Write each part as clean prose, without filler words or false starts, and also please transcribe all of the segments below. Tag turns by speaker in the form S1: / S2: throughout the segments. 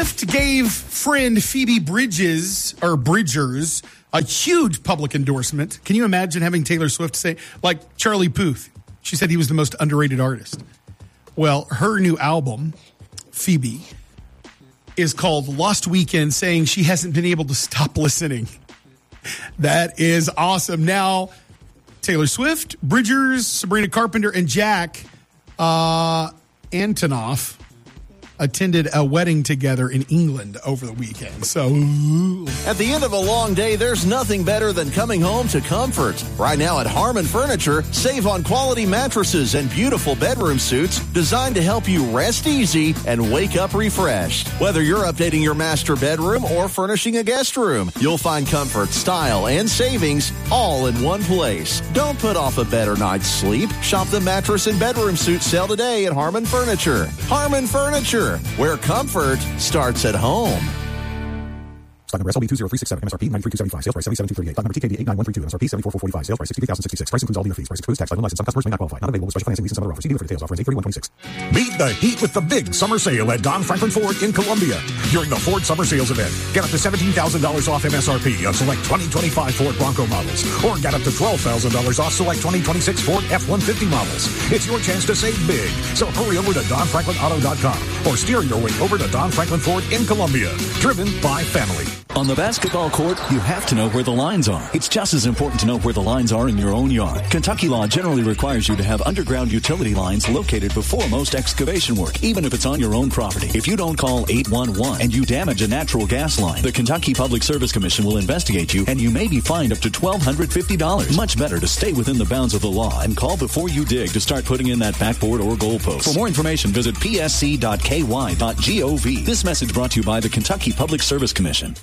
S1: Swift gave friend Phoebe Bridgers a huge public endorsement. Can you imagine having Taylor Swift say, like Charlie Puth? She said he was the most underrated artist. Well, her new album, Phoebe, is called Lost Weekend, saying she hasn't been able to stop listening. That is awesome. Now, Taylor Swift, Bridgers, Sabrina Carpenter, and Jack Antonoff attended a wedding together in England over the weekend. So,
S2: at the end of a long day, there's nothing better than coming home to comfort. Right now at Harmon Furniture, save on quality mattresses and beautiful bedroom suites designed to help you rest easy and wake up refreshed. Whether you're updating your master bedroom or furnishing a guest room, you'll find comfort, style, and savings all in one place. Don't put off a better night's sleep. Shop the mattress and bedroom suit sale today at Harmon Furniture. Harmon Furniture, where comfort starts at home.
S3: Stock number SLB 20367, MSRP 93275, sales price 77238. Stock number TKD 89132, MSRP 74445, sales price 63066. Price includes all dealer fees. Price excludes tax, title, and license. Some customers may not qualify. Not available with special financing, leases, and other offers. See dealer for details. Offer ends 8/31/26.
S4: Beat the heat with the big summer sale at Don Franklin Ford in Columbia. During the Ford Summer Sales event, get up to $17,000 off MSRP on select 2025 Ford Bronco models, or get up to $12,000 off select 2026 Ford F-150 models. It's your chance to save big. So hurry over to DonFranklinAuto.com or steer your way over to Don Franklin Ford in Columbia. Driven by family.
S5: On the basketball court, you have to know where the lines are. It's just as important to know where the lines are in your own yard. Kentucky law generally requires you to have underground utility lines located before most excavation work, even if it's on your own property. If you don't call 811 and you damage a natural gas line, the Kentucky Public Service Commission will investigate you, and you may be fined up to $1,250. Much better to stay within the bounds of the law and call before you dig to start putting in that backboard or goalpost. For more information, visit psc.ky.gov. This message brought to you by the Kentucky Public Service Commission.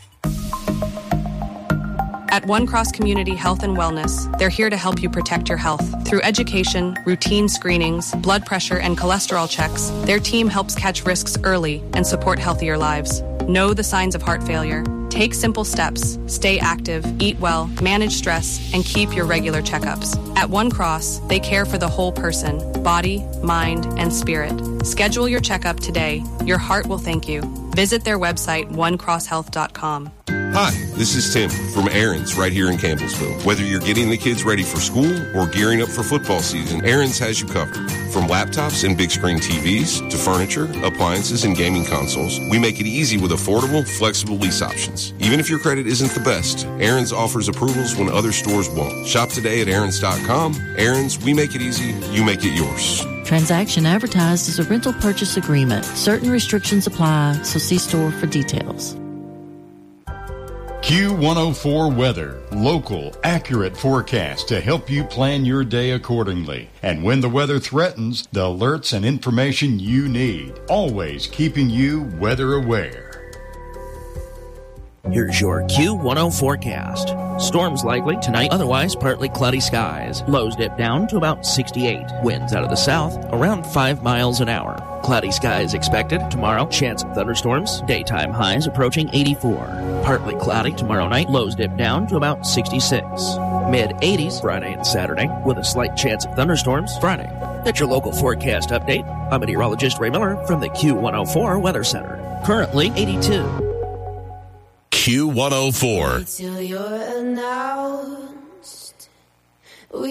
S6: At One Cross Community Health and Wellness, they're here to help you protect your health. Through education, routine screenings, blood pressure, and cholesterol checks, their team helps catch risks early and support healthier lives. Know the signs of heart failure. Take simple steps. Stay active, eat well, manage stress, and keep your regular checkups. At One Cross, they care for the whole person, body, mind, and spirit. Schedule your checkup today. Your heart will thank you. Visit their website, onecrosshealth.com.
S7: Hi, this is Tim from Aaron's right here in Campbellsville. Whether you're getting the kids ready for school or gearing up for football season, Aaron's has you covered. From laptops and big screen TVs to furniture, appliances, and gaming consoles, we make it easy with affordable, flexible lease options. Even if your credit isn't the best, Aaron's offers approvals when other stores won't. Shop today at Aaron's.com. Aaron's, we make it easy, you make it yours.
S8: Transaction advertised as a rental purchase agreement. Certain restrictions apply, so see store for details.
S9: Q104 Weather. Local, accurate forecast to help you plan your day accordingly. And when the weather threatens, the alerts and information you need. Always keeping you weather aware.
S10: Here's your Q10 forecast. Storms likely tonight, otherwise partly cloudy skies. Lows dip down to about 68. Winds out of the south around 5 miles an hour. Cloudy skies expected tomorrow. Chance of thunderstorms. Daytime highs approaching 84. Partly cloudy tomorrow night. Lows dip down to about 66. Mid-80s Friday and Saturday with a slight chance of thunderstorms Friday. That's your local forecast update. I'm meteorologist Ray Miller from the Q104 Weather Center. Currently 82.
S11: Q104.
S12: Till you're now.